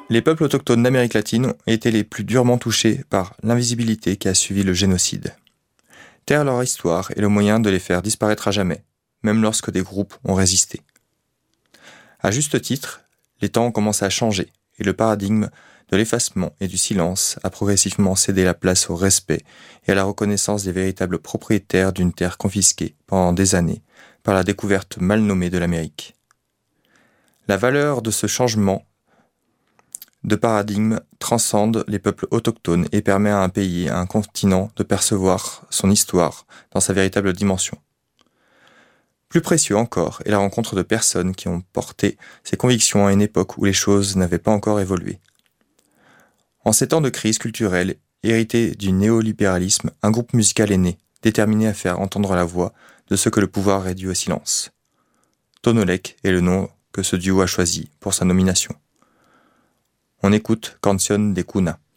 Les peuples autochtones d'Amérique latine ont été les plus durement touchés par l'invisibilité qui a suivi le génocide. Taire leur histoire est le moyen de les faire disparaître à jamais, même lorsque des groupes ont résisté. À juste titre, les temps ont commencé à changer et le paradigme de l'effacement et du silence a progressivement cédé la place au respect et à la reconnaissance des véritables propriétaires d'une terre confisquée pendant des années par la découverte mal nommée de l'Amérique. La valeur de ce changement de paradigme transcende les peuples autochtones et permet à un pays, à un continent de percevoir son histoire dans sa véritable dimension. Plus précieux encore est la rencontre de personnes qui ont porté ces convictions à une époque où les choses n'avaient pas encore évolué. En ces temps de crise culturelle, hérité du néolibéralisme, un groupe musical est né, déterminé à faire entendre la voix de ceux que le pouvoir réduit au silence. Tonolek est le nom que ce duo a choisi pour sa nomination. On écoute Canción de Cuna.